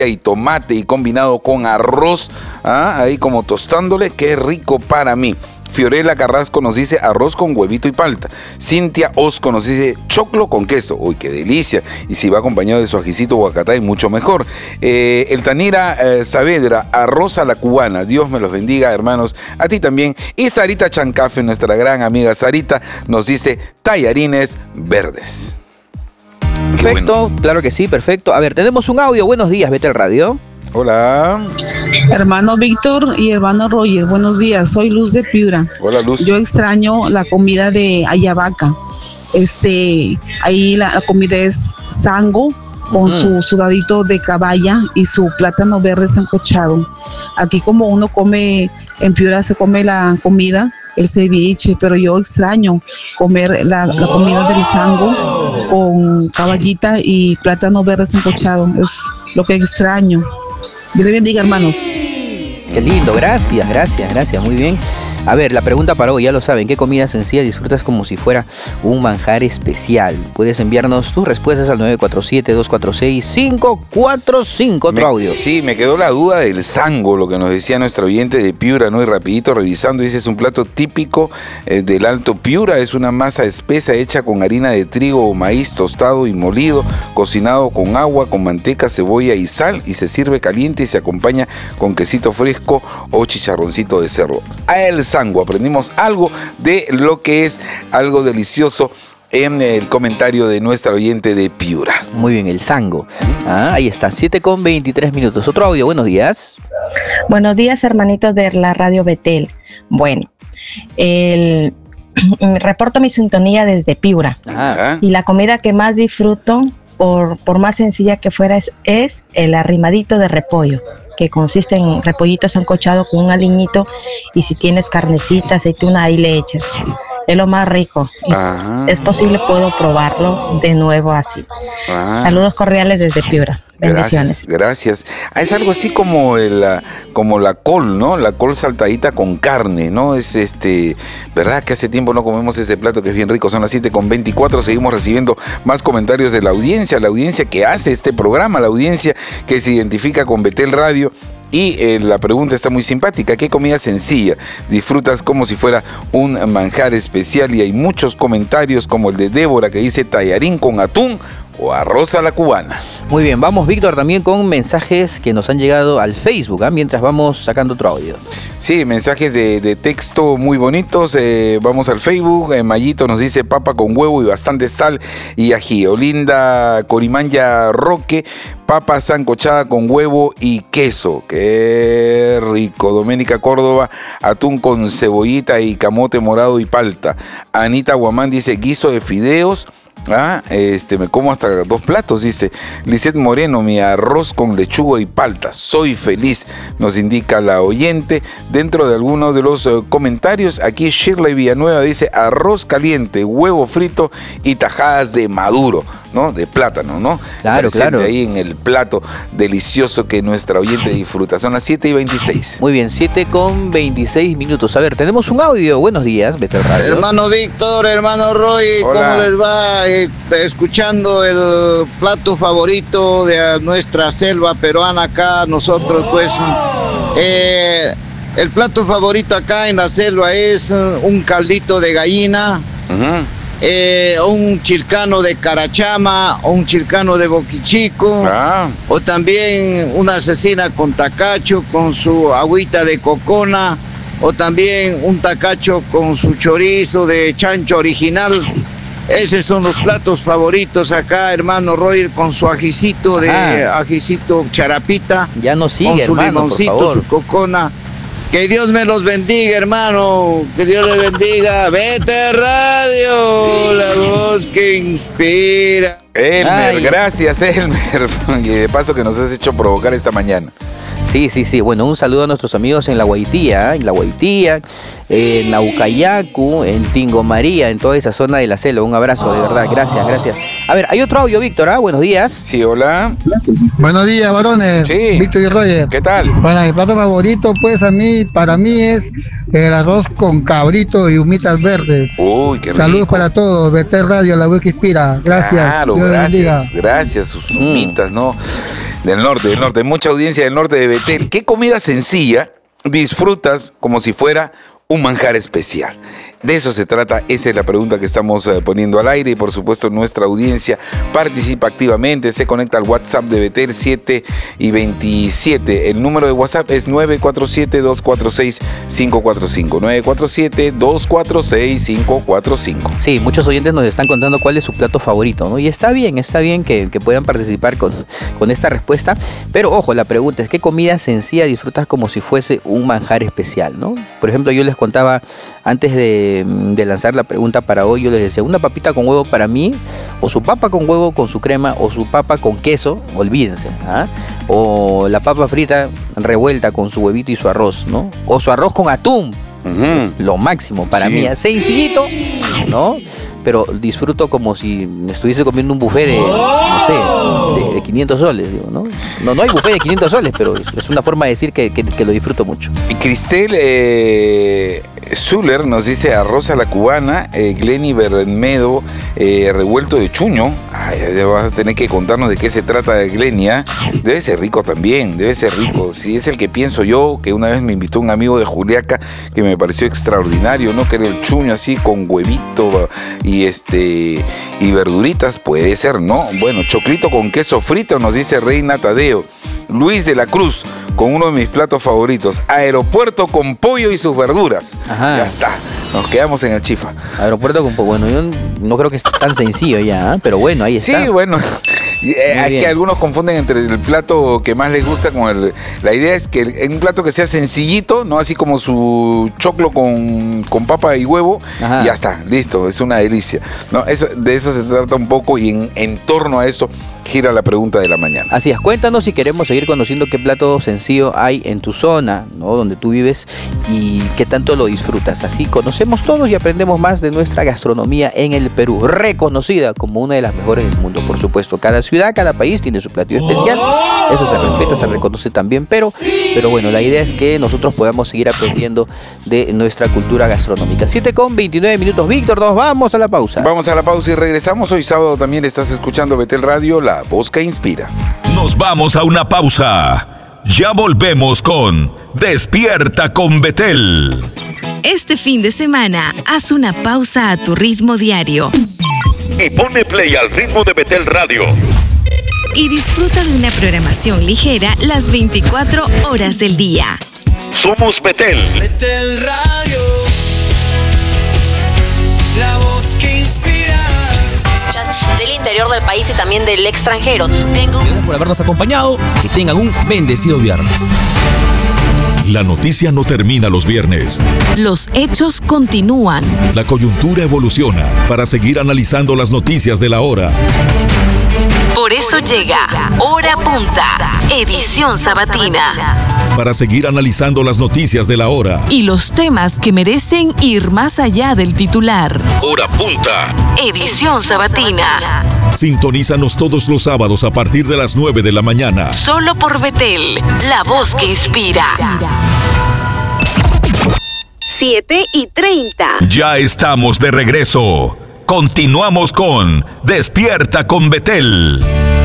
y tomate y combinado con arroz, ahí como tostándole, qué rico para mí. Fiorella Carrasco nos dice arroz con huevito y palta. Cintia Osco nos dice choclo con queso. Uy, qué delicia. Y si va acompañado de su ajicito guacatay, mucho mejor. El Tanira Saavedra, arroz a la cubana. Dios me los bendiga, hermanos. A ti también. Y Sarita Chancafe, nuestra gran amiga Sarita, nos dice tallarines verdes. Perfecto, bueno. Claro que sí, perfecto. A ver, tenemos un audio. Buenos días, Betel Radio. Hola. Hermano Víctor y hermano Roger, buenos días. Soy Luz de Piura. Hola, Luz. Yo extraño la comida de Ayabaca. Ahí la comida es sango con su sudadito de caballa y su plátano verde sancochado. Aquí como uno come, en Piura se come la comida, el ceviche, pero yo extraño comer la comida del sango con caballita y plátano verde sancochado. Es lo que extraño. Dios le bendiga, hermanos. Qué lindo, gracias, muy bien. A ver, la pregunta para hoy, ya lo saben, ¿qué comida sencilla disfrutas como si fuera un manjar especial? Puedes enviarnos tus respuestas al 947-246-545, otro audio. Sí, me quedó la duda del sango, lo que nos decía nuestro oyente de Piura, ¿no? Y rapidito revisando, dice, es un plato típico del Alto Piura, es una masa espesa hecha con harina de trigo o maíz tostado y molido, cocinado con agua, con manteca, cebolla y sal, y se sirve caliente y se acompaña con quesito fresco o chicharroncito de cerdo. El sango, aprendimos algo de lo que es algo delicioso en el comentario de nuestra oyente de Piura. Muy bien, el sango. Ahí está, 7:23. Otro audio, buenos días. Buenos días, hermanitos de la Radio Betel. Bueno, reporto mi sintonía desde Piura. Y la comida que más disfruto, por más sencilla que fuera, es el arrimadito de repollo, que consiste en repollito sancochado con un aliñito, y si tienes carnecita, aceituna, ahí le echas. Es lo más rico. Es posible, puedo probarlo de nuevo así. Saludos cordiales desde Piura. Bendiciones. Gracias. Es algo así como la col, ¿no? La col saltadita con carne, ¿no? Es ¿verdad? Que hace tiempo no comemos ese plato que es bien rico. Son las 7:24. Seguimos recibiendo más comentarios de la audiencia que hace este programa, la audiencia que se identifica con Betel Radio. Y la pregunta está muy simpática. ¿Qué comida sencilla disfrutas como si fuera un manjar especial? Y hay muchos comentarios como el de Débora, que dice tallarín con atún o arroz a la cubana. Muy bien, vamos, Víctor, también con mensajes que nos han llegado al Facebook, mientras vamos sacando otro audio. Sí, mensajes de texto muy bonitos. Vamos al Facebook. Mayito nos dice papa con huevo y bastante sal y ají. Olinda Corimanya Roque, papa sancochada con huevo y queso. ¡Qué rico! Doménica Córdoba, atún con cebollita y camote morado y palta. Anita Guamán dice guiso de fideos. Me como hasta 2 platos, dice. Lisette Moreno, mi arroz con lechuga y palta. Soy feliz, nos indica la oyente. Dentro de algunos de los comentarios, aquí Shirley Villanueva dice arroz caliente, huevo frito y tajadas de maduro, ¿no? De plátano, ¿no? Claro, presente claro. Ahí en el plato delicioso que nuestra oyente disfruta. Son las 7:26. Muy bien, 7:26. A ver, tenemos un audio. Buenos días, Betel Radio. Hermano Víctor, hermano Roy, hola. ¿Cómo les va? Escuchando el plato favorito de nuestra selva peruana acá, nosotros pues el plato favorito acá en la selva es un caldito de gallina, un chilcano de carachama, o un chilcano de boquichico, o también una cecina con tacacho, con su agüita de cocona, o también un tacacho con su chorizo de chancho original. Esos son los platos favoritos acá, hermano Roy, con su ajicito ajicito charapita. Ya no sigue, con su hermano, limoncito, por favor. su cocona. Que Dios me los bendiga, hermano. Que Dios le bendiga. Betel Radio, la voz que inspira. Elmer, gracias, Elmer. Y de paso que nos has hecho provocar esta mañana. Sí. Bueno, un saludo a nuestros amigos en La Guaitía. en Naucayacu, en Tingo María, en toda esa zona de la selva. Un abrazo, de verdad, gracias. A ver, hay otro audio, Víctor, ¿ah? Buenos días. Sí, hola. Buenos días, varones. Sí. Víctor y Roger. ¿Qué tal? Bueno, mi plato favorito, pues para mí es el arroz con cabrito y humitas verdes. Uy, qué rico. Saludos para todos, Betel Radio, la voz que inspira. Gracias. Claro, gracias, sus humitas, ¿no? Del norte, mucha audiencia del norte de Betel. ¿Qué comida sencilla disfrutas como si fuera un manjar especial? De eso se trata, esa es la pregunta que estamos poniendo al aire y por supuesto nuestra audiencia participa activamente, se conecta al WhatsApp de Betel 7 y 27. El número de WhatsApp es 947-246-545. 947-246-545. Sí, muchos oyentes nos están contando cuál es su plato favorito, ¿no? Y está bien que puedan participar con esta respuesta, pero ojo, la pregunta es ¿qué comida sencilla disfrutas como si fuese un manjar especial, ¿no? Por ejemplo, yo les contaba antes de lanzar la pregunta para hoy, yo les decía, una papita con huevo para mí, o su papa con huevo con su crema, o su papa con queso, olvídense, ¿ah? O la papa frita revuelta con su huevito y su arroz, ¿no? O su arroz con atún, lo máximo para mí, sencillito, ¿no? Pero disfruto como si me estuviese comiendo un buffet de, no sé, de 500 soles, digo, ¿no? No hay buffet de 500 soles, pero es una forma de decir que lo disfruto mucho. Y Cristel Zuller nos dice arroz a la cubana, Glenny Bermedo, revuelto de chuño. Ay, ya vas a tener que contarnos de qué se trata Glenny, ¿eh? Debe ser rico también, Si es el que pienso yo, que una vez me invitó un amigo de Juliaca que me pareció extraordinario, ¿no? Que era el chuño así con huevito y verduritas, puede ser, ¿no? Bueno, choclito con queso frito, nos dice Reina Tadeo. Luis de la Cruz, con uno de mis platos favoritos, aeropuerto con pollo y sus verduras. Ajá. Ya está, nos quedamos en el chifa. Aeropuerto con pollo, bueno, yo no creo que es tan sencillo ya, ¿eh? Pero bueno, ahí está. Sí, bueno, hay que algunos confunden entre el plato que más les gusta con la idea es que un plato que sea sencillito, ¿no? Así como su choclo con papa y huevo. Ajá. Y ya está, listo, es una delicia, ¿no? De eso se trata un poco y en torno a eso gira la pregunta de la mañana. Así es, cuéntanos si queremos seguir conociendo qué plato sencillo hay en tu zona, ¿no? Donde tú vives y qué tanto lo disfrutas. Así conocemos todos y aprendemos más de nuestra gastronomía en el Perú, reconocida como una de las mejores del mundo, por supuesto. Cada ciudad, cada país tiene su platillo especial, eso se respeta, se reconoce también, pero bueno, la idea es que nosotros podamos seguir aprendiendo de nuestra cultura gastronómica. 7:29, Víctor, nos vamos a la pausa. Vamos a la pausa y regresamos. Hoy sábado también estás escuchando Betel Radio, la voz que inspira. Nos vamos a una pausa. Ya volvemos con Despierta con Betel. Este fin de semana, haz una pausa a tu ritmo diario. Y ponle play al ritmo de Betel Radio. Y disfruta de una programación ligera las 24 horas del día. Somos Betel. Betel Radio. La voz que inspira. Del interior del país y también del extranjero. Gracias por habernos acompañado. Que tengan un bendecido viernes. La noticia no termina los viernes. Los hechos continúan. La coyuntura evoluciona para seguir analizando las noticias de la hora. Por eso llega Hora Punta, edición sabatina. Para seguir analizando las noticias de la hora. Y los temas que merecen ir más allá del titular. Hora Punta, edición sabatina. Sintonízanos todos los sábados a partir de las 9 de la mañana. Solo por Betel, la voz que inspira. 7:30. Ya estamos de regreso. Continuamos con Despierta con Betel.